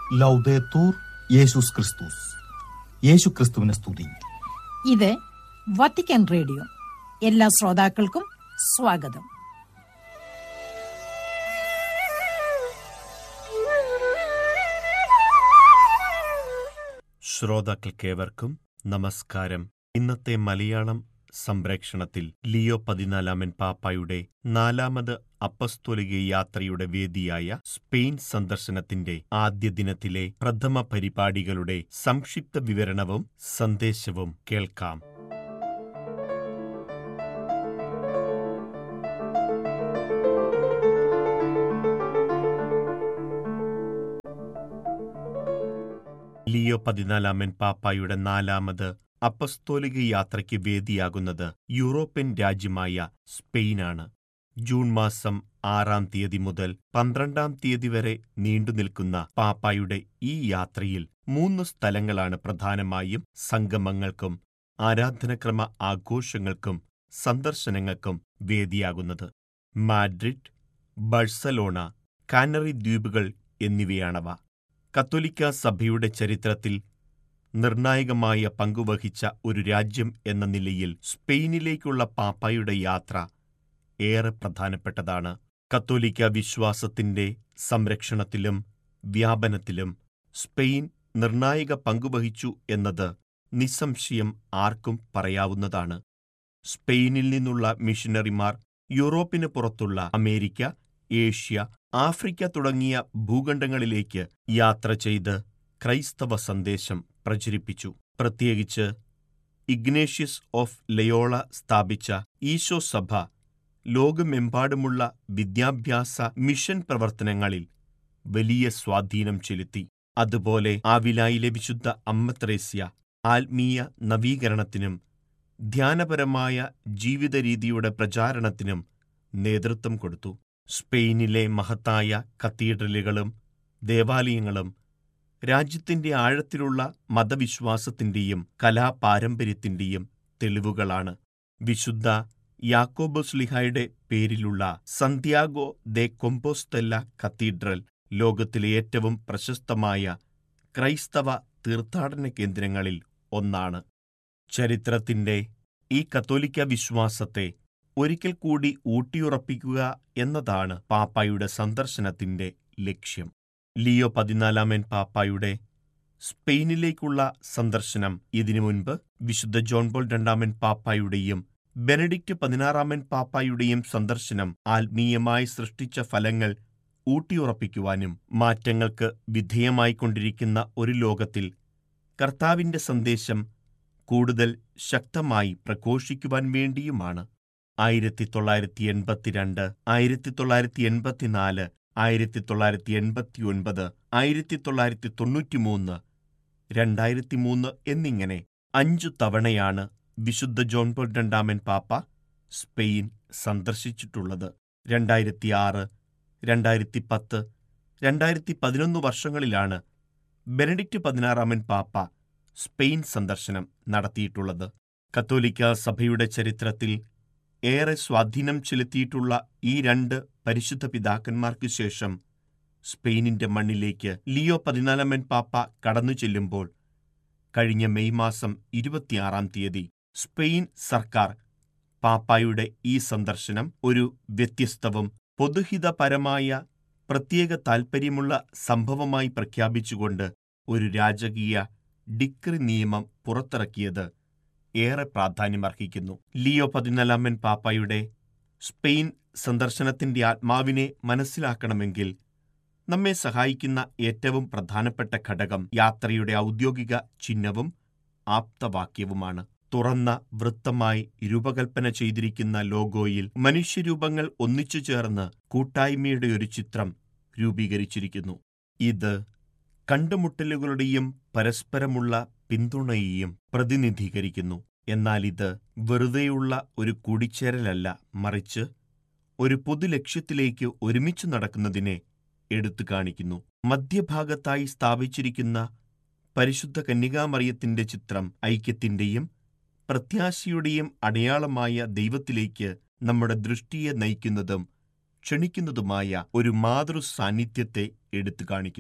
ലൗദേത്തൂർ യേശുസ് ക്രിസ്തുസ്. യേശു ക്രിസ്തുവിനെ സ്തുതി. ഇത് വത്തിക്കാൻ റേഡിയോ. എല്ലാ ശ്രോതാക്കൾക്കും സ്വാഗതം. ശ്രോതാക്കൾക്കേവർക്കും നമസ്കാരം. ഇന്നത്തെ മലയാളം സംപ്രേക്ഷണത്തിൽ ലിയോ 14 പാപ്പായുടെ 4ാമത് അപ്പസ്തോലിക യാത്രയുടെ വേദിയായ സ്പെയിൻ സന്ദർശനത്തിന്റെ ആദ്യ ദിനത്തിലെ പ്രഥമ പരിപാടികളുടെ സംക്ഷിപ്ത വിവരണവും സന്ദേശവും കേൾക്കാം. ലിയോ 14 പാപ്പായുടെ 4ാമത് അപ്പസ്തോലിക യാത്രയ്ക്ക് വേദിയാകുന്നത് യൂറോപ്യൻ രാജ്യമായ സ്പെയിനാണ്. ജൂൺ മാസം 6-ാം തീയതി മുതൽ 12-ാം തീയതി വരെ നീണ്ടുനിൽക്കുന്ന പാപ്പായുടെ ഈ യാത്രയിൽ 3 സ്ഥലങ്ങളാണ് പ്രധാനമായും സംഗമങ്ങൾക്കും ആരാധനക്രമ ആഘോഷങ്ങൾക്കും സന്ദർശനങ്ങൾക്കും വേദിയാകുന്നത്. മാഡ്രിഡ്, ബഴ്സലോണ, കാനറി ദ്വീപുകൾ എന്നിവയാണവ. കത്തോലിക്കാ സഭയുടെ ചരിത്രത്തിൽ നിർണായകമായ പങ്കുവഹിച്ച ഒരു രാജ്യം എന്ന നിലയിൽ സ്പെയിനിലേക്കുള്ള പാപ്പായുടെ യാത്ര ഏറെ പ്രധാനപ്പെട്ടതാണ്. കത്തോലിക്ക വിശ്വാസത്തിന്റെ സംരക്ഷണത്തിലും വ്യാപനത്തിലും സ്പെയിൻ നിർണായക പങ്കുവഹിച്ചു എന്നത് നിസ്സംശയം ആർക്കും പറയാവുന്നതാണ്. സ്പെയിനിൽ നിന്നുള്ള മിഷനറിമാർ യൂറോപ്പിന് പുറത്തുള്ള അമേരിക്ക, ഏഷ്യ, ആഫ്രിക്ക തുടങ്ങിയ ഭൂഖണ്ഡങ്ങളിലേക്ക് യാത്ര ചെയ്ത് ക്രൈസ്തവ സന്ദേശം പ്രചരിപ്പിച്ചു. പ്രത്യേകിച്ച് ഇഗ്നേഷ്യസ് ഓഫ് ലയോള സ്ഥാപിച്ച ഈശോ സഭ ലോകമെമ്പാടുമുള്ള വിദ്യാഭ്യാസ മിഷൻ പ്രവർത്തനങ്ങളിൽ വലിയ സ്വാധീനം ചെലുത്തി. അതുപോലെ ആവിലായിലെ വിശുദ്ധ അമ്മ ത്രേസ്യ ആത്മീയ നവീകരണത്തിനും ധ്യാനപരമായ ജീവിതരീതിയുടെ പ്രചാരണത്തിനും നേതൃത്വം കൊടുത്തു. സ്പെയിനിലെ മഹത്തായ കത്തീഡ്രലുകളും ദേവാലയങ്ങളും രാജ്യത്തിന്റെ ആഴത്തിലുള്ള മതവിശ്വാസത്തിന്റെയും കലാപാരമ്പര്യത്തിന്റെയും തെളിവുകളാണ്. വിശുദ്ധ യാക്കോബ് ശ്ലീഹായുടെ പേരിലുള്ള സന്ത്യാഗോ ദെ കൊമ്പോസ്തെല്ല കത്തീഡ്രൽ ലോകത്തിലെ ഏറ്റവും പ്രശസ്തമായ ക്രൈസ്തവ തീർത്ഥാടന കേന്ദ്രങ്ങളിൽ ഒന്നാണ്. ചരിത്രത്തിന്റെ ഈ കത്തോലിക്ക വിശ്വാസത്തെ ഒരിക്കൽ കൂടി ഊട്ടിയുറപ്പിക്കുക എന്നതാണ് പാപ്പായുടെ സന്ദർശനത്തിന്റെ ലക്ഷ്യം. ലിയോ 14 പാപ്പായുടെ സ്പെയിനിലേക്കുള്ള സന്ദർശനം ഇതിനു മുൻപ് വിശുദ്ധ ജോൺ പോൾ 2 പാപ്പായുടെയും ബെനഡിക്റ്റ് 16 പാപ്പായുടെയും സന്ദർശനം ആത്മീയമായി സൃഷ്ടിച്ച ഫലങ്ങൾ ഊട്ടിയുറപ്പിക്കുവാനും മാറ്റങ്ങൾക്ക് വിധേയമായിക്കൊണ്ടിരിക്കുന്ന ഒരു ലോകത്തിൽ കർത്താവിന്റെ സന്ദേശം കൂടുതൽ ശക്തമായി പ്രഘോഷിക്കുവാൻ വേണ്ടിയുമാണ്. 1982, 1984, 1989, 1993, 2003 എന്നിങ്ങനെ 5 തവണയാണ് വിശുദ്ധ ജോൺ പോൾ 2 പാപ്പ സ്പെയിൻ സന്ദർശിച്ചിട്ടുള്ളത്. 2006, 2010, 2011 വർഷങ്ങളിലാണ് ബെനഡിക്റ്റ് 16 പാപ്പ സ്പെയിൻ സന്ദർശനം നടത്തിയിട്ടുള്ളത്. കത്തോലിക്ക സഭയുടെ ചരിത്രത്തിൽ ഏറെ സ്വാധീനം ചെലുത്തിയിട്ടുള്ള ഈ 2 പരിശുദ്ധ പിതാക്കന്മാർക്ക് ശേഷം സ്പെയിനിന്റെ മണ്ണിലേക്ക് ലിയോ 14 പാപ്പ കടന്നു ചെല്ലുമ്പോൾ കഴിഞ്ഞ മെയ് മാസം 26-ാം തീയതി സ്പെയിൻ സർക്കാർ പാപ്പായുടെ ഈ സന്ദർശനം ഒരു വ്യത്യസ്തവും പൊതുഹിതപരമായ പ്രത്യേക താൽപ്പര്യമുള്ള സംഭവമായി പ്രഖ്യാപിച്ചുകൊണ്ട് ഒരു രാജകീയ ഡിക്രി നിയമം പുറത്തിറക്കിയത് ഏറെ പ്രാധാന്യമർഹിക്കുന്നു. ലിയോ 14 പാപ്പായുടെ സ്പെയിൻ സന്ദർശനത്തിന്റെ ആത്മാവിനെ മനസ്സിലാക്കണമെങ്കിൽ നമ്മെ സഹായിക്കുന്ന ഏറ്റവും പ്രധാനപ്പെട്ട ഘടകം യാത്രയുടെ ഔദ്യോഗിക ചിഹ്നവും ആപ്തവാക്യവുമാണ്. തുറന്ന വൃത്തമായി രൂപകൽപ്പന ചെയ്തിരിക്കുന്ന ലോഗോയിൽ മനുഷ്യരൂപങ്ങൾ ഒന്നിച്ചു ചേർന്ന് കൂട്ടായ്മയുടെ ഒരു ചിത്രം രൂപീകരിച്ചിരിക്കുന്നു. ഇത് കണ്ടുമുട്ടലുകളുടെയും പരസ്പരമുള്ള പിന്തുണയെയും പ്രതിനിധീകരിക്കുന്നു. എന്നാൽ ഇത് വെറുതെയുള്ള ഒരു കൂടിച്ചേരലല്ല, മറിച്ച് ഒരു പൊതുലക്ഷ്യത്തിലേക്ക് ഒരുമിച്ച് നടക്കുന്നതിനെ എടുത്തു കാണിക്കുന്നു. മധ്യഭാഗത്തായി സ്ഥാപിച്ചിരിക്കുന്ന പരിശുദ്ധ കന്യകാമറിയത്തിന്റെ ചിത്രം ഐക്യത്തിന്റെയും പ്രത്യാശയുടെയും അടയാളമായ ദൈവത്തിലേക്ക് നമ്മുടെ ദൃഷ്ടിയെ നയിക്കുന്നതും ക്ഷണിക്കുന്നതുമായ ഒരു മാതൃസാന്നിധ്യത്തെ എടുത്തു കാണിക്കുന്നു.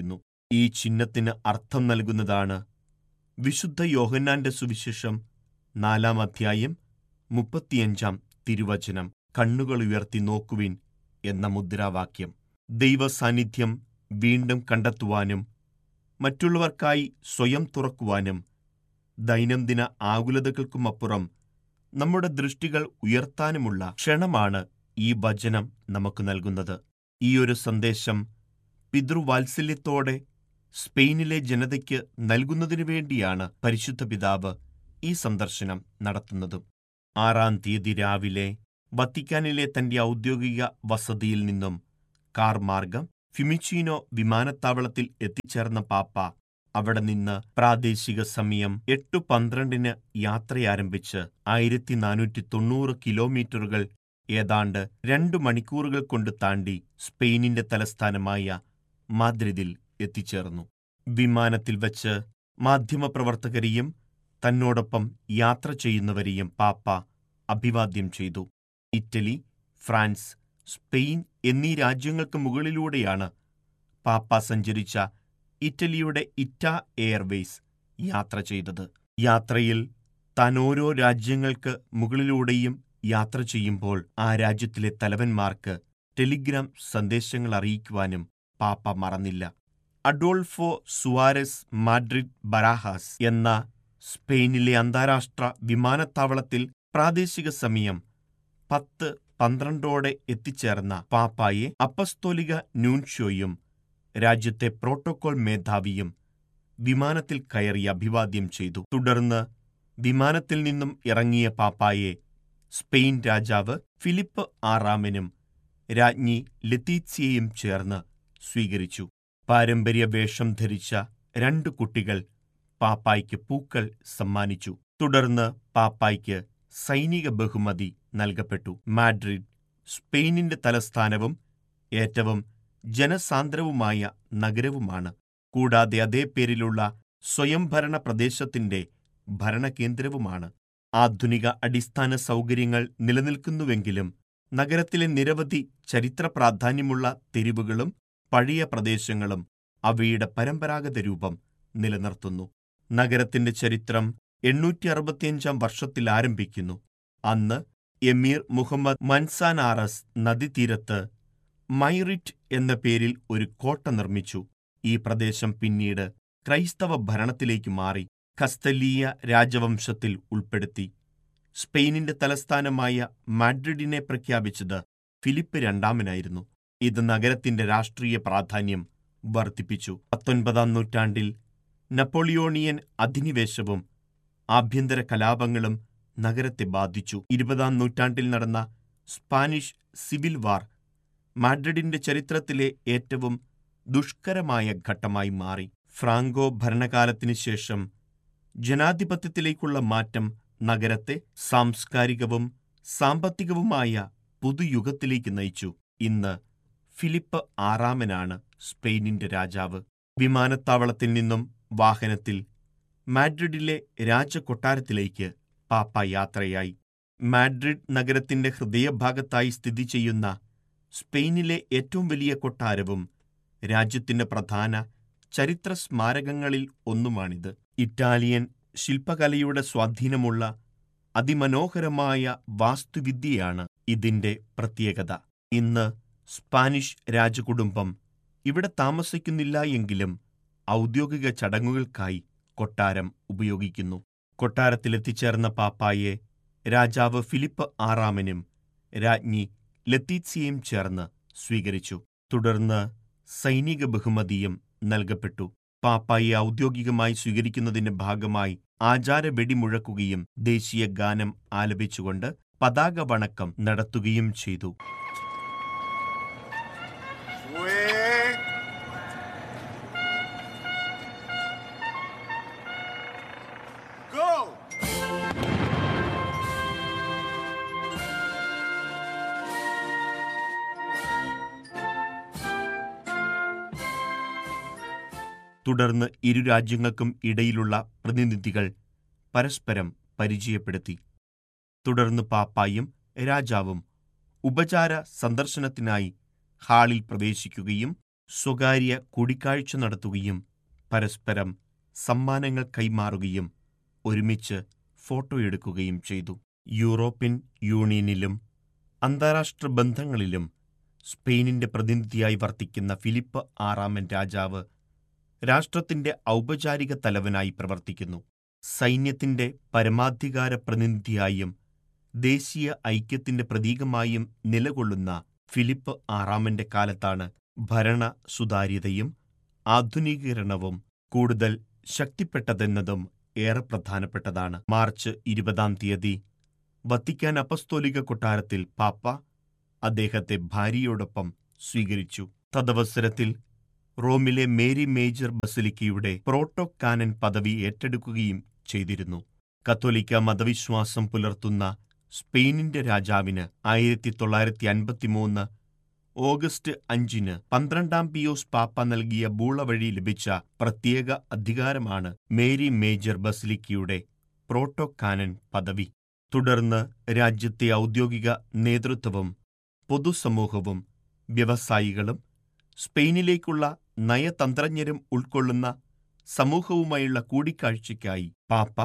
ഈ ചിഹ്നത്തിന് അർത്ഥം നൽകുന്നതാണ് വിശുദ്ധ യോഹന്നാന്റെ സുവിശേഷം 4-ാം അധ്യായം 35-ാം തിരുവചനം, കണ്ണുകൾ ഉയർത്തി നോക്കുവിൻ എന്ന മുദ്രാവാക്യം. ദൈവസാന്നിധ്യം വീണ്ടും കണ്ടെത്തുവാനും മറ്റുള്ളവർക്കായി സ്വയം തുറക്കുവാനും ദൈനംദിന ആകുലതകൾക്കുമപ്പുറം നമ്മുടെ ദൃഷ്ടികൾ ഉയർത്താനുമുള്ള ക്ഷണമാണ് ഈ വചനം നമുക്ക് നൽകുന്നത്. ഈ ഒരു സന്ദേശം പിതൃവാത്സല്യത്തോടെ സ്പെയിനിലെ ജനതയ്ക്ക് നൽകുന്നതിനു വേണ്ടിയാണ് പരിശുദ്ധ പിതാവ് ഈ സന്ദർശനം നടത്തുന്നതും. 6-ാം തീയതി രാവിലെ വത്തിക്കാനിലെ തന്റെ ഔദ്യോഗിക വസതിയിൽ നിന്നും കാർ മാർഗം ഫിമിച്ചീനോ വിമാനത്താവളത്തിൽ എത്തിച്ചേർന്ന പാപ്പ അവിടെ നിന്ന് പ്രാദേശിക സമയം 8:12 യാത്രയാരംഭിച്ച് 1490 കിലോമീറ്ററുകൾ ഏതാണ്ട് 2 മണിക്കൂറുകൾ കൊണ്ട് താണ്ടി സ്പെയിനിന്റെ തലസ്ഥാനമായ മാദ്രിദിൽ എത്തിച്ചേർന്നു. വിമാനത്തിൽ വച്ച് മാധ്യമപ്രവർത്തകരെയും തന്നോടൊപ്പം യാത്ര ചെയ്യുന്നവരെയും പാപ്പ അഭിവാദ്യം ചെയ്തു. ഇറ്റലി, ഫ്രാൻസ്, സ്പെയിൻ എന്നീ രാജ്യങ്ങൾക്ക് മുകളിലൂടെയാണ് പാപ്പ സഞ്ചരിച്ച ഇറ്റലിയുടെ ഇറ്റ എയർവേസ് യാത്ര ചെയ്തത്. യാത്രയിൽ താൻ ഓരോ രാജ്യങ്ങൾക്ക് മുകളിലൂടെയും യാത്ര ചെയ്യുമ്പോൾ ആ രാജ്യത്തിലെ തലവന്മാർക്ക് ടെലിഗ്രാം സന്ദേശങ്ങൾ അറിയിക്കുവാനും പാപ്പ മറന്നില്ല. അഡോൾഫോ സുവാരസ് മാഡ്രിഡ് ബരാഹാസ് എന്ന സ്പെയിനിലെ അന്താരാഷ്ട്ര വിമാനത്താവളത്തിൽ പ്രാദേശിക സമയം 10:12 എത്തിച്ചേർന്ന പാപ്പായെ അപ്പസ്തോലിക ന്യൂൻഷ്യോയും രാജ്യത്തെ പ്രോട്ടോകോൾ മേധാവിയും വിമാനത്തിൽ കയറി അഭിവാദ്യം ചെയ്തു. തുടർന്ന് വിമാനത്തിൽ നിന്നും ഇറങ്ങിയ പാപ്പായെ സ്പെയിൻ രാജാവ് ഫിലിപ്പ് 6-ാമനും രാജ്ഞി ലത്തീത്സിയയും ചേർന്ന് സ്വീകരിച്ചു. പാരമ്പര്യ വേഷം ധരിച്ച 2 കുട്ടികൾ പാപ്പായ്ക്ക് പൂക്കൾ സമ്മാനിച്ചു. തുടർന്ന് പാപ്പായ്ക്ക് സൈനിക ബഹുമതി നൽകപ്പെട്ടു. മാഡ്രിഡ് സ്പെയിനിന്റെ തലസ്ഥാനവും ഏറ്റവും ജനസാന്ദ്രവുമായ നഗരവുമാണ്. കൂടാതെ അതേ പേരിലുള്ള സ്വയംഭരണ പ്രദേശത്തിന്റെ ഭരണകേന്ദ്രവുമാണ്. ആധുനിക അടിസ്ഥാന സൗകര്യങ്ങൾ നിലനിൽക്കുന്നുവെങ്കിലും നഗരത്തിലെ നിരവധി ചരിത്ര പ്രാധാന്യമുള്ള തെരുവുകളും പഴയ പ്രദേശങ്ങളും അവയുടെ പരമ്പരാഗത രൂപം നിലനിർത്തുന്നു. നഗരത്തിന്റെ ചരിത്രം 865-ാം വർഷത്തിൽ ആരംഭിക്കുന്നു. അന്ന് എമീർ മുഹമ്മദ് മൻസാനാറസ് നദീതീരത്ത് മൈറിറ്റ് എന്ന പേരിൽ ഒരു കോട്ട നിർമ്മിച്ചു. ഈ പ്രദേശം പിന്നീട് ക്രൈസ്തവ ഭരണത്തിലേക്ക് മാറി കസ്തലീയ രാജവംശത്തിൽ ഉൾപ്പെടുത്തി. സ്പെയിനിന്റെ തലസ്ഥാനമായ മാഡ്രിഡിനെ പ്രഖ്യാപിച്ചത് ഫിലിപ്പ് 2-ാമനായിരുന്നു. ഇത് നഗരത്തിന്റെ രാഷ്ട്രീയ പ്രാധാന്യം വർദ്ധിപ്പിച്ചു. 19-ാം നൂറ്റാണ്ടിൽ നെപ്പോളിയോണിയൻ അധിനിവേശവും ആഭ്യന്തര കലാപങ്ങളും നഗരത്തെ ബാധിച്ചു. 20-ാം നൂറ്റാണ്ടിൽ നടന്ന സ്പാനിഷ് സിവിൽ വാർ മാഡ്രിഡിന്റെ ചരിത്രത്തിലെ ഏറ്റവും ദുഷ്കരമായ ഘട്ടമായി മാറി. ഫ്രാങ്കോ ഭരണകാലത്തിനു ശേഷം ജനാധിപത്യത്തിലേക്കുള്ള മാറ്റം നഗരത്തെ സാംസ്കാരികവും സാമ്പത്തികവുമായ പുതുയുഗത്തിലേക്ക് നയിച്ചു. ഇന്ന് ഫിലിപ്പ് 6-ാമനാണ് സ്പെയിനിന്റെ രാജാവ്. വിമാനത്താവളത്തിൽ നിന്നും വാഹനത്തിൽ മാഡ്രിഡിലെ രാജകൊട്ടാരത്തിലേക്ക് പാപ്പ യാത്രയായി. മാഡ്രിഡ് നഗരത്തിന്റെ ഹൃദയഭാഗത്തായി സ്ഥിതി ചെയ്യുന്ന സ്പെയിനിലെ ഏറ്റവും വലിയ കൊട്ടാരവും രാജ്യത്തിന്റെ പ്രധാന ചരിത്ര സ്മാരകങ്ങളിൽ ഒന്നുമാണിത്. ഇറ്റാലിയൻ ശില്പകലയുടെ സ്വാധീനമുള്ള അതിമനോഹരമായ വാസ്തുവിദ്യയാണ് ഇതിന്റെ പ്രത്യേകത. ഇന്ന് സ്പാനിഷ് രാജകുടുംബം ഇവിടെ താമസിക്കുന്നില്ല എങ്കിലും ഔദ്യോഗിക ചടങ്ങുകൾക്കായി കൊട്ടാരം ഉപയോഗിക്കുന്നു. കൊട്ടാരത്തിലെത്തിച്ചേർന്ന പാപ്പായെ രാജാവ് ഫിലിപ്പ് 6-ാമനും രാജ്ഞി ലത്തീത്സിയയും ചേർന്ന് സ്വീകരിച്ചു. തുടർന്ന് സൈനിക ബഹുമതിയും നൽകപ്പെട്ടു. പാപ്പായെ ഔദ്യോഗികമായി സ്വീകരിക്കുന്നതിന്റെ ഭാഗമായി ആചാര വെടിമുഴക്കുകയും ദേശീയ ഗാനം ആലപിച്ചുകൊണ്ട് പതാക വണക്കം നടത്തുകയും ചെയ്തു. തുടർന്ന് ഇരു രാജ്യങ്ങൾക്കും ഇടയിലുള്ള പ്രതിനിധികൾ പരസ്പരം പരിചയപ്പെടുത്തി. തുടർന്ന് പാപ്പായും രാജാവും ഉപചാര സന്ദർശനത്തിനായി ഹാളിൽ പ്രവേശിക്കുകയും സ്വകാര്യ കൂടിക്കാഴ്ച നടത്തുകയും പരസ്പരം സമ്മാനങ്ങൾ കൈമാറുകയും ഒരുമിച്ച് ഫോട്ടോയെടുക്കുകയും ചെയ്തു. യൂറോപ്യൻ യൂണിയനിലും അന്താരാഷ്ട്ര ബന്ധങ്ങളിലും സ്പെയിനിന്റെ പ്രതിനിധിയായി വർത്തിക്കുന്ന ഫിലിപ്പ് ആറാമൻ രാജാവ് രാഷ്ട്രത്തിന്റെ ഔപചാരിക തലവനായി പ്രവർത്തിക്കുന്നു. സൈന്യത്തിന്റെ പരമാധികാര പ്രതിനിധിയായും ദേശീയ ഐക്യത്തിന്റെ പ്രതീകമായും നിലകൊള്ളുന്ന ഫിലിപ്പ് ആറാമന്റെ കാലത്താണ് ഭരണ സുതാര്യതയും ആധുനികീകരണവും കൂടുതൽ ശക്തിപ്പെട്ടതെന്നതും ഏറെ പ്രധാനപ്പെട്ടതാണ്. മാർച്ച് 20 വത്തിക്കാൻ അപ്പസ്തോലിക കൊട്ടാരത്തിൽ പാപ്പ അദ്ദേഹത്തെ ഭാര്യയോടൊപ്പം സ്വീകരിച്ചു. തദവസരത്തിൽ റോമിലെ മേരി മേജർ ബസിലിക്കയുടെ പ്രോട്ടോകാനൻ പദവി ഏറ്റെടുക്കുകയും ചെയ്തിരുന്നു. കത്തോലിക്ക മതവിശ്വാസം പുലർത്തുന്ന സ്പെയിനിന്റെ രാജാവിന് 1953 ഓഗസ്റ്റ് 5 12 പിയോസ് പാപ്പ നൽകിയ ബൂള വഴി ലഭിച്ച പ്രത്യേക അധികാരമാണ് മേരി മേജർ ബസിലിക്കയുടെ പ്രോട്ടോകാനൻ പദവി. തുടർന്ന് രാജ്യത്തെ ഔദ്യോഗിക നേതൃത്വവും പൊതുസമൂഹവും വ്യവസായികളും സ്പെയിനിലേക്കുള്ള നയതന്ത്രജ്ഞരും ഉൾക്കൊള്ളുന്ന സമൂഹവുമായുള്ള കൂടിക്കാഴ്ചയ്ക്കായി പാപ്പ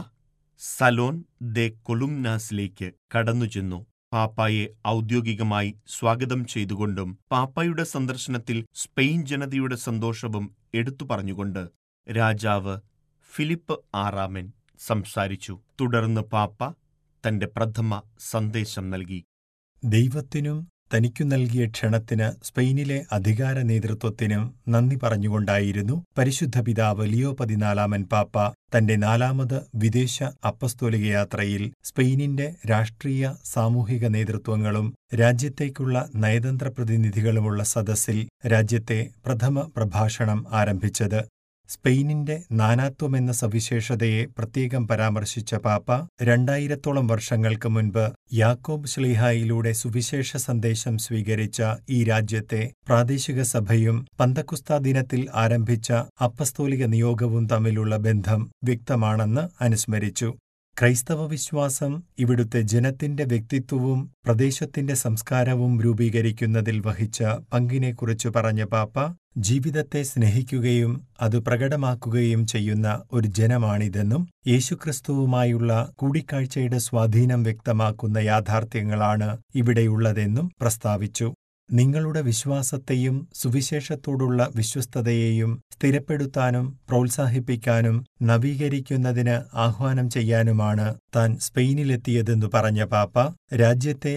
സലോൺ ദെ കൊളുംനാസിലേക്ക് കടന്നുചെന്നു. പാപ്പായെ ഔദ്യോഗികമായി സ്വാഗതം ചെയ്തുകൊണ്ടും പാപ്പായുടെ സന്ദർശനത്തിൽ സ്പെയിൻ ജനതയുടെ സന്തോഷവും എടുത്തു പറഞ്ഞുകൊണ്ട് രാജാവ് ഫിലിപ്പ് ആറാമൻ സംസാരിച്ചു. തുടർന്ന് പാപ്പ തന്റെ പ്രഥമ സന്ദേശം നൽകി. ദൈവത്തിനും തനിക്കു നൽകിയ ക്ഷണത്തിന് സ്പെയിനിലെ അധികാര നേതൃത്വത്തിനും നന്ദി പറഞ്ഞുകൊണ്ടായിരുന്നു പരിശുദ്ധ പിതാവ് ലിയോ 14 പാപ്പ തന്റെ 4ാമത് വിദേശ അപ്പസ്തോലിക യാത്രയിൽ സ്പെയിനിന്റെ രാഷ്ട്രീയ സാമൂഹിക നേതൃത്വങ്ങളും രാജ്യത്തേക്കുള്ള നയതന്ത്ര പ്രതിനിധികളുമുള്ള സദസ്സിൽ രാജ്യത്തെ പ്രഥമ പ്രഭാഷണം ആരംഭിച്ചത്. സ്പെയിനിന്റെ നാനാത്വമെന്ന സവിശേഷതയെ പ്രത്യേകം പരാമർശിച്ച പാപ്പ 2000-ഓളം വർഷങ്ങൾക്ക് മുൻപ് യാക്കോബ് ശ്ലീഹായിലൂടെ സുവിശേഷ സന്ദേശം സ്വീകരിച്ച ഈ രാജ്യത്തെ പ്രാദേശിക സഭയും പന്തക്കുസ്താ ദിനത്തിൽ ആരംഭിച്ച അപ്പസ്തോലിക നിയോഗവും തമ്മിലുള്ള ബന്ധം വ്യക്തമാണെന്ന് അനുസ്മരിച്ചു. ക്രൈസ്തവ വിശ്വാസം ഇവിടുത്തെ ജനത്തിന്റെ വ്യക്തിത്വവും പ്രദേശത്തിന്റെ സംസ്കാരവും രൂപീകരിക്കുന്നതിൽ വഹിച്ച പങ്കിനെക്കുറിച്ച് പറഞ്ഞ പാപ്പ, ജീവിതത്തെ സ്നേഹിക്കുകയും അത് പ്രകടമാക്കുകയും ചെയ്യുന്ന ഒരു ജനമാണിതെന്നും യേശുക്രിസ്തുവുമായുള്ള കൂടിക്കാഴ്ചയുടെ സ്വാധീനം വ്യക്തമാക്കുന്ന യാഥാർത്ഥ്യങ്ങളാണ് ഇവിടെയുള്ളതെന്നും പ്രസ്താവിച്ചു. നിങ്ങളുടെ വിശ്വാസത്തെയും സുവിശേഷത്തോടുള്ള വിശ്വസ്തതയെയും സ്ഥിരപ്പെടുത്താനും പ്രോത്സാഹിപ്പിക്കാനും നവീകരിക്കുന്നതിന് ആഹ്വാനം ചെയ്യാനുമാണ് താൻ സ്പെയിനിലെത്തിയതെന്നു പറഞ്ഞ പാപ്പ, രാജ്യത്തെ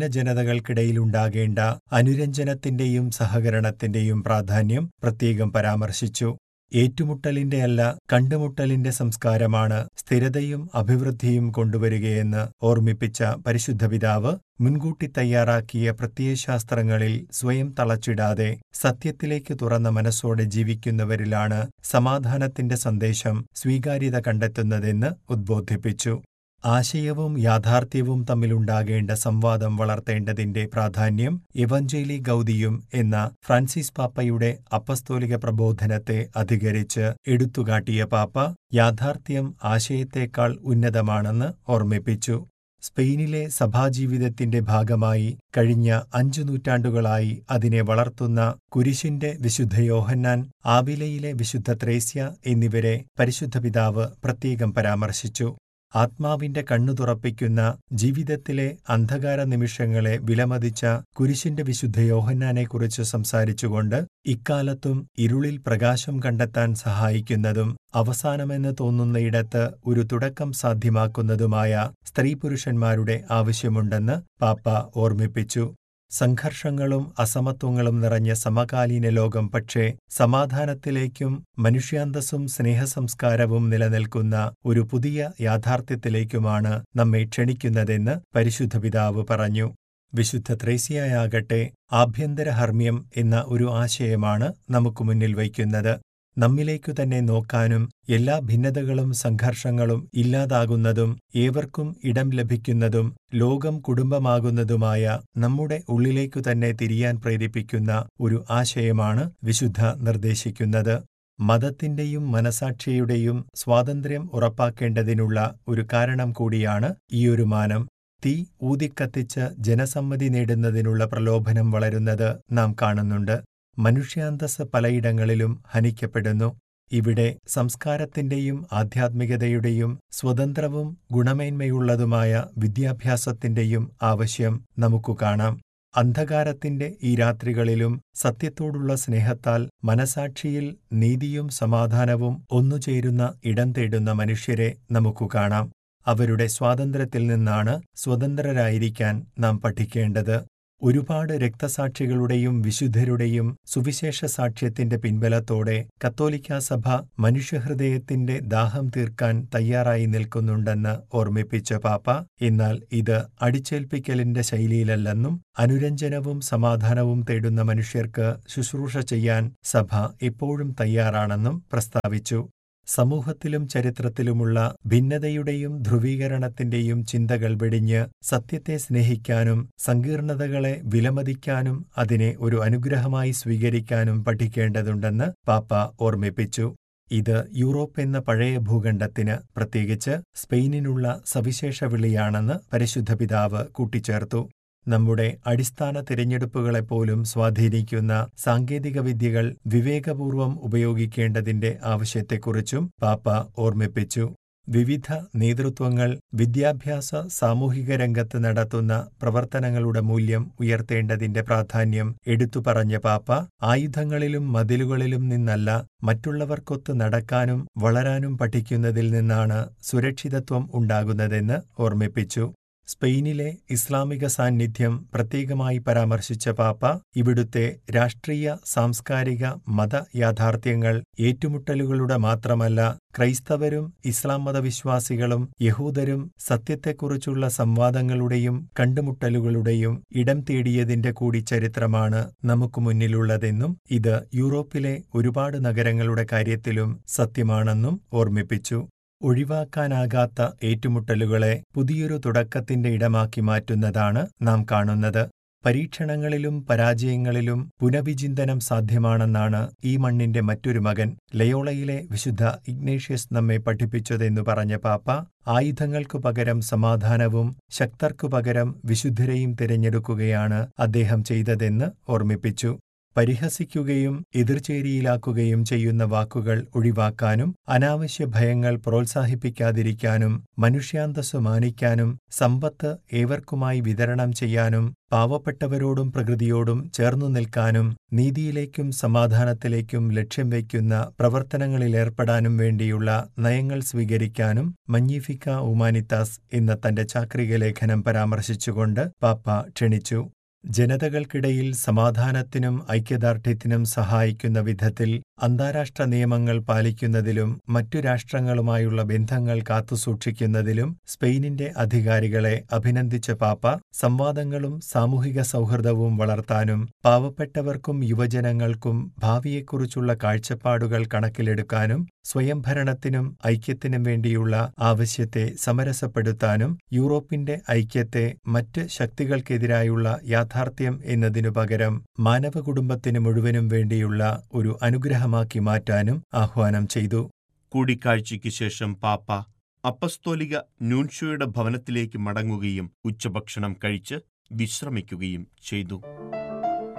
ഭിന്നജനതകൾക്കിടയിലുണ്ടാകേണ്ട അനുരഞ്ജനത്തിന്റെയും സഹകരണത്തിന്റെയും പ്രാധാന്യം പ്രത്യേകം പരാമർശിച്ചു. ഏറ്റുമുട്ടലിന്റെയല്ല കണ്ടുമുട്ടലിന്റെ സംസ്കാരമാണ് സ്ഥിരതയും അഭിവൃദ്ധിയും കൊണ്ടുവരികയെന്ന് ഓർമ്മിപ്പിച്ച പരിശുദ്ധ പിതാവ്, മുൻകൂട്ടി തയ്യാറാക്കിയ പ്രത്യയശാസ്ത്രങ്ങളിൽ സ്വയം തളച്ചിടാതെ സത്യത്തിലേക്ക് തുറന്ന മനസ്സോടെ ജീവിക്കുന്നവരിലാണ് സമാധാനത്തിന്റെ സന്ദേശം സ്വീകാര്യത കണ്ടെത്തുന്നതെന്ന് ഉദ്ബോധിപ്പിച്ചു. ആശയവും യാഥാർത്ഥ്യവും തമ്മിലുണ്ടാകേണ്ട സംവാദം വളർത്തേണ്ടതിന്റെ പ്രാധാന്യം എവഞ്ചേലി ഗൗദിയും എന്ന ഫ്രാൻസിസ് പാപ്പയുടെ അപ്പസ്തോലിക പ്രബോധനത്തെ അധികരിച്ച് എടുത്തുകാട്ടിയ പാപ്പ, യാഥാർത്ഥ്യം ആശയത്തേക്കാൾ ഉന്നതമാണെന്ന് ഓർമ്മിപ്പിച്ചു. സ്പെയിനിലെ സഭാജീവിതത്തിന്റെ ഭാഗമായി കഴിഞ്ഞ 5 നൂറ്റാണ്ടുകളായി അതിനെ വളർത്തുന്ന കുരിശിന്റെ വിശുദ്ധ യോഹന്നാൻ, ആവിലയിലെ വിശുദ്ധ ത്രേസ്യ എന്നിവരെ പരിശുദ്ധ പിതാവ് പ്രത്യേകം പരാമർശിച്ചു. ആത്മാവിന്റെ കണ്ണു തുറപ്പിക്കുന്ന ജീവിതത്തിലെ അന്ധകാര നിമിഷങ്ങളെ വിലമതിച്ച കുരിശിന്റെ വിശുദ്ധ യോഹന്നാനെക്കുറിച്ച് സംസാരിച്ചുകൊണ്ട്, ഇക്കാലത്തും ഇരുളിൽ പ്രകാശം കണ്ടെത്താൻ സഹായിക്കുന്നതും അവസാനമെന്ന് തോന്നുന്നയിടത്ത് ഒരു തുടക്കം സാധ്യമാക്കുന്നതുമായ സ്ത്രീപുരുഷന്മാരുടെ ആവശ്യമുണ്ടെന്ന് പാപ്പ ഓർമ്മിപ്പിച്ചു. സംഘർഷങ്ങളും അസമത്വങ്ങളും നിറഞ്ഞ സമകാലീന ലോകം പക്ഷേ സമാധാനത്തിലേക്കും മനുഷ്യാന്തസ്സും സ്നേഹസംസ്കാരവും നിലനിൽക്കുന്ന ഒരു പുതിയ യാഥാർത്ഥ്യത്തിലേക്കുമാണ് നമ്മെ ക്ഷണിക്കുന്നതെന്ന് പരിശുദ്ധ പിതാവ് പറഞ്ഞു. വിശുദ്ധ ത്രേസ്യയാകട്ടെ ആഭ്യന്തരഹർമ്മ്യം എന്ന ഒരു ആശയമാണ് നമുക്ക് മുന്നിൽ വയ്ക്കുന്നത്. നമ്മിലേക്കു തന്നെ നോക്കാനും എല്ലാ ഭിന്നതകളും സംഘർഷങ്ങളും ഇല്ലാതാകുന്നതും ഏവർക്കും ഇടം ലഭിക്കുന്നതും ലോകം കുടുംബമാകുന്നതുമായ നമ്മുടെ ഉള്ളിലേക്കു തന്നെ തിരിയാൻ പ്രേരിപ്പിക്കുന്ന ഒരു ആശയമാണ് വിശുദ്ധ നിർദ്ദേശിക്കുന്നത്. മതത്തിന്റെയും മനസാക്ഷിയുടെയും സ്വാതന്ത്ര്യം ഉറപ്പാക്കേണ്ടതിനുള്ള ഒരു കാരണം കൂടിയാണ് ഈയൊരു മാനം. തീ ഊതിക്കത്തിച്ച് ജനസമ്മതി നേടുന്നതിനുള്ള പ്രലോഭനം വളരുന്നത് നാം കാണുന്നുണ്ട്. മനുഷ്യാന്തസ് പലയിടങ്ങളിലും ഹനിക്കപ്പെടുന്നു. ഇവിടെ സംസ്കാരത്തിന്റെയും ആധ്യാത്മികതയുടെയും സ്വതന്ത്രവും ഗുണമേന്മയുള്ളതുമായ വിദ്യാഭ്യാസത്തിന്റെയും ആവശ്യം നമുക്കു കാണാം. അന്ധകാരത്തിന്റെ ഈ രാത്രികളിലും സത്യത്തോടുള്ള സ്നേഹത്താൽ മനസാക്ഷിയിൽ നീതിയും സമാധാനവും ഒന്നുചേരുന്ന ഇടം തേടുന്ന മനുഷ്യരെ നമുക്കു കാണാം. അവരുടെ സ്വാതന്ത്ര്യത്തിൽ നിന്നാണ് സ്വതന്ത്രരായിരിക്കാൻ നാം പഠിക്കേണ്ടത്. ഒരുപാട് രക്തസാക്ഷികളുടെയും വിശുദ്ധരുടെയും സുവിശേഷ സാക്ഷ്യത്തിന്റെ പിൻബലത്തോടെ കത്തോലിക്കാ സഭ മനുഷ്യഹൃദയത്തിന്റെ ദാഹം തീർക്കാൻ തയ്യാറായി നിൽക്കുന്നുണ്ടെന്ന് ഓർമ്മിപ്പിച്ച പാപ്പ, എന്നാൽ ഇത് അടിച്ചേൽപ്പിക്കലിന്റെ ശൈലിയിലല്ലെന്നും അനുരഞ്ജനവും സമാധാനവും തേടുന്ന മനുഷ്യർക്ക് ശുശ്രൂഷ ചെയ്യാൻ സഭ എപ്പോഴും തയ്യാറാണെന്നും പ്രസ്താവിച്ചു. സമൂഹത്തിലും ചരിത്രത്തിലുമുള്ള ഭിന്നതയുടെയും ധ്രുവീകരണത്തിന്റെയും ചിന്തകൾ വെടിഞ്ഞ് സത്യത്തെ സ്നേഹിക്കാനും സങ്കീർണതകളെ വിലമതിക്കാനും അതിനെ ഒരു അനുഗ്രഹമായി സ്വീകരിക്കാനും പഠിക്കേണ്ടതുണ്ടെന്ന് പാപ്പ ഓർമ്മിപ്പിച്ചു. ഇത് യൂറോപ്പ് എന്ന പഴയ ഭൂഖണ്ഡത്തിന്, പ്രത്യേകിച്ച് സ്പെയിനിനുള്ള സവിശേഷ വിളിയാണെന്ന് പരിശുദ്ധ പിതാവ് കൂട്ടിച്ചേർത്തു. നമ്മുടെ അടിസ്ഥാന തിരഞ്ഞെടുപ്പുകളെപ്പോലും സ്വാധീനിക്കുന്ന സാങ്കേതിക വിദ്യകൾ വിവേകപൂർവം ഉപയോഗിക്കേണ്ടതിന്റെ ആവശ്യത്തെക്കുറിച്ചും പാപ്പ ഓർമ്മിപ്പിച്ചു. വിവിധ നേതൃത്വങ്ങൾ വിദ്യാഭ്യാസ സാമൂഹിക രംഗത്ത് നടത്തുന്ന പ്രവർത്തനങ്ങളുടെ മൂല്യം ഉയർത്തേണ്ടതിന്റെ പ്രാധാന്യം എടുത്തുപറഞ്ഞ പാപ്പ, ആയുധങ്ങളിലും മതിലുകളിലും നിന്നല്ല, മറ്റുള്ളവർക്കൊത്ത് നടക്കാനും വളരാനും പഠിക്കുന്നതിൽ നിന്നാണ് സുരക്ഷിതത്വം ഉണ്ടാകുന്നതെന്ന് ഓർമ്മിപ്പിച്ചു. സ്പെയിനിലെ ഇസ്ലാമിക സാന്നിധ്യം പ്രത്യേകമായി പരാമർശിച്ച പാപ്പ, ഇവിടുത്തെ രാഷ്ട്രീയ, സാംസ്കാരിക, മത യാഥാർത്ഥ്യങ്ങൾ ഏറ്റുമുട്ടലുകളുടെ മാത്രമല്ല, ക്രൈസ്തവരും ഇസ്ലാം മതവിശ്വാസികളും യഹൂദരും സത്യത്തെക്കുറിച്ചുള്ള സംവാദങ്ങളുടെയും കണ്ടുമുട്ടലുകളുടെയും ഇടം തേടിയതിന്റെ കൂടി ചരിത്രമാണ് നമുക്ക് മുന്നിലുള്ളതെന്നും ഇത് യൂറോപ്പിലെ ഒരുപാട് നഗരങ്ങളുടെ കാര്യത്തിലും സത്യമാണെന്നും ഓർമ്മിപ്പിച്ചു. ഒഴിവാക്കാനാകാത്ത ഏറ്റുമുട്ടലുകളെ പുതിയൊരു തുടക്കത്തിന്റെ ഇടമാക്കി മാറ്റുന്നതാണ് നാം കാണുന്നത്. പരീക്ഷണങ്ങളിലും പരാജയങ്ങളിലും പുനഃവിചിന്തനം സാധ്യമാണെന്നാണ് ഈ മണ്ണിന്റെ മറ്റൊരു മകൻ ലയോളയിലെ വിശുദ്ധ ഇഗ്നേഷ്യസ് നമ്മെ പഠിപ്പിച്ചതെന്നു പറഞ്ഞ പാപ്പ, ആയുധങ്ങൾക്കു പകരം സമാധാനവും ശക്തർക്കു പകരം വിശുദ്ധരെയും തിരഞ്ഞെടുക്കുകയാണ് അദ്ദേഹം ചെയ്തതെന്ന് ഓർമ്മിപ്പിച്ചു. പരിഹസിക്കുകയും എതിർചേരിയിലാക്കുകയും ചെയ്യുന്ന വാക്കുകൾ ഒഴിവാക്കാനും അനാവശ്യ ഭയങ്ങൾ പ്രോത്സാഹിപ്പിക്കാതിരിക്കാനും മനുഷ്യാന്തസ്സു മാനിക്കാനും സമ്പത്ത് ഏവർക്കുമായി വിതരണം ചെയ്യാനും പാവപ്പെട്ടവരോടും പ്രകൃതിയോടും ചേർന്നു നിൽക്കാനും നീതിയിലേക്കും സമാധാനത്തിലേക്കും ലക്ഷ്യം വയ്ക്കുന്ന പ്രവർത്തനങ്ങളിലേർപ്പെടാനും വേണ്ടിയുള്ള നയങ്ങൾ സ്വീകരിക്കാനും മഗ്നിഫിക്ക ഹ്യൂമാനിത്താസ് എന്ന തന്റെ ചാക്രിക ലേഖനം പരാമർശിച്ചുകൊണ്ട് പാപ്പ ക്ഷണിച്ചു. ജനതകൾക്കിടയിൽ സമാധാനത്തിനും ഐക്യദാർഢ്യത്തിനും സഹായിക്കുന്ന വിധത്തിൽ അന്താരാഷ്ട്ര നിയമങ്ങൾ പാലിക്കുന്നതിലും മറ്റു രാഷ്ട്രങ്ങളുമായുള്ള ബന്ധങ്ങൾ കാത്തുസൂക്ഷിക്കുന്നതിലും സ്പെയിനിന്റെ അധികാരികളെ അഭിനന്ദിച്ച പാപ്പ, സംവാദങ്ങളും സാമൂഹിക സൗഹൃദവും വളർത്താനും പാവപ്പെട്ടവർക്കും യുവജനങ്ങൾക്കും ഭാവിയെക്കുറിച്ചുള്ള കാഴ്ചപ്പാടുകൾ കണക്കിലെടുക്കാനും സ്വയംഭരണത്തിനും ഐക്യത്തിനും വേണ്ടിയുള്ള ആവശ്യത്തെ സമരസപ്പെടുത്താനും യൂറോപ്പിന്റെ ഐക്യത്തെ മറ്റ് ശക്തികൾക്കെതിരായുള്ള യാഥാർത്ഥ്യം എന്നതിനു പകരം മാനവകുടുംബത്തിനു മുഴുവനും വേണ്ടിയുള്ള ഒരു അനുഗ്രഹമാക്കി മാറ്റാനും ആഹ്വാനം ചെയ്തു. കൂടിക്കാഴ്ചയ്ക്ക് ശേഷം പാപ്പ അപ്പസ്തോലിക നൂൻഷ്യോയുടെ ഭവനത്തിലേക്ക് മടങ്ങുകയും ഉച്ചഭക്ഷണം കഴിച്ച് വിശ്രമിക്കുകയും ചെയ്തു.